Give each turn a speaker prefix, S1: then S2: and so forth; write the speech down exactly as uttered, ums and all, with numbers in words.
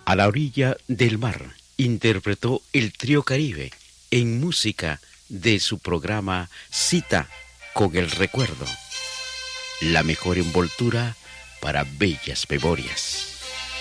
S1: A la orilla del mar interpretó el Trío Caribe en música de su programa Cita con el Recuerdo. La mejor envoltura para bellas memorias.